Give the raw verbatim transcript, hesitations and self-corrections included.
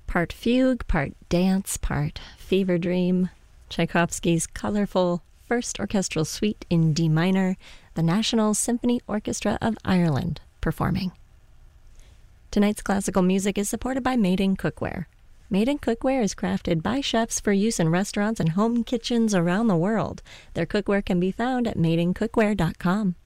Part fugue, part dance, part fever dream. Tchaikovsky's colorful First Orchestral Suite in D minor, the National Symphony Orchestra of Ireland performing. Tonight's classical music is supported by Made in Cookware. Made in Cookware is crafted by chefs for use in restaurants and home kitchens around the world. Their cookware can be found at made in cookware dot com.